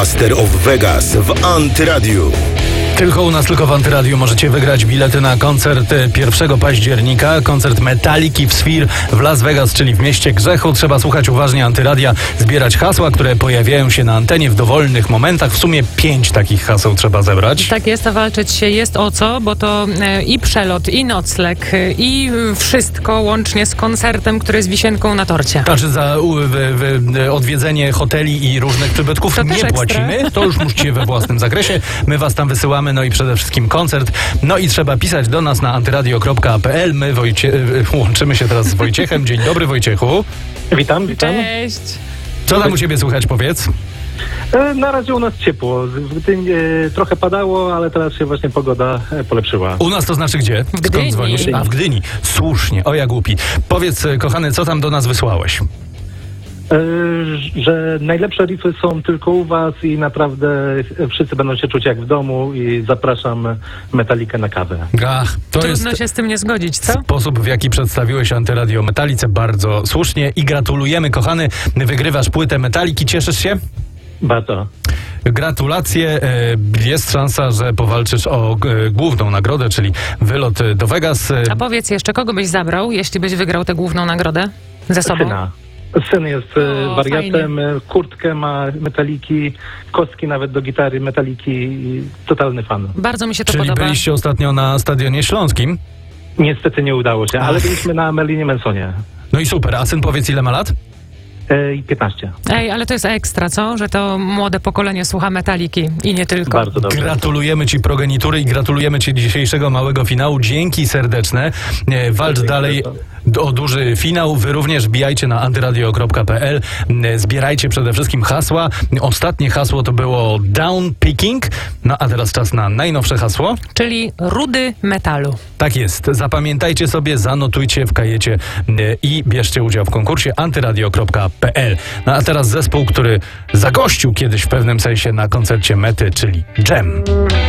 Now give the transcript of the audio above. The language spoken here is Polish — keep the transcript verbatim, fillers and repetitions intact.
Master of Vegas w Antyradiu. Tylko u nas, tylko w Antyradiu możecie wygrać bilety na koncert pierwszego października. Koncert Metaliki w Sphere w Las Vegas, czyli w mieście grzechu. Trzeba słuchać uważnie Antyradia, zbierać hasła, które pojawiają się na antenie w dowolnych momentach. W sumie pięć takich haseł trzeba zebrać. Tak jest, a walczyć się jest o co, bo to e, i przelot, i nocleg, e, i wszystko łącznie z koncertem, który jest wisienką na torcie. Znaczy za u, wy, wy, odwiedzenie hoteli i różnych przybytków To nie też płacimy. ekstra. To już musicie we własnym zakresie. My was tam wysyłamy, no i przede wszystkim koncert. No i trzeba pisać do nas na antyradio kropka p l. My Wojcie, łączymy się teraz z Wojciechem. Dzień dobry, Wojciechu. Witam, witam. Cześć! Co tam u ciebie słychać, powiedz? E, na razie u nas ciepło. W Gdyni e, trochę padało, ale teraz się właśnie pogoda e, polepszyła. U nas to znaczy gdzie? Skąd Gdyni. dzwonisz? A, w Gdyni. Słusznie. O, ja głupi. Powiedz, kochany, co tam do nas wysłałeś? E, że najlepsze riffy są tylko u was i naprawdę wszyscy będą się czuć jak w domu i zapraszam Metalikę na kawę. Ach, to Trudno jest się z tym nie zgodzić, co? sposób, w jaki przedstawiłeś Antyradio Metalice. Bardzo słusznie i gratulujemy, kochany. Wygrywasz płytę Metaliki. Cieszysz się? Bardzo. Gratulacje. E, Jest szansa, że powalczysz o e, główną nagrodę, czyli wylot do Vegas. E, A powiedz jeszcze, kogo byś zabrał, jeśli byś wygrał tę główną nagrodę ze sobą? Syna. Syn jest e, O, wariatem, e, kurtkę ma Metaliki, kostki nawet do gitary Metaliki i totalny fan. Bardzo mi się to Czyli podoba. byliście ostatnio na Stadionie Śląskim. Niestety nie udało się, ale Ach. byliśmy na Merlinie Mansonie. No i super. A syn, powiedz, ile ma lat? E, I piętnaście. Ej, ale to jest ekstra, co? Że to młode pokolenie słucha Metaliki i nie tylko. Bardzo dobrze. Gratulujemy ci progenitury i gratulujemy ci dzisiejszego małego finału. Dzięki serdeczne. E, Walcz Dziękuję dalej bardzo. o duży finał. Wy również wbijajcie na antyradio kropka p l. E, Zbierajcie przede wszystkim hasła. Ostatnie hasło to było down picking. No a teraz czas na najnowsze hasło. Czyli rudy metalu. Tak jest. Zapamiętajcie sobie, zanotujcie w kajecie e, i bierzcie udział w konkursie antyradio kropka p l. No a teraz zespół, który zagościł kiedyś w pewnym sensie na koncercie Mety, czyli Jam.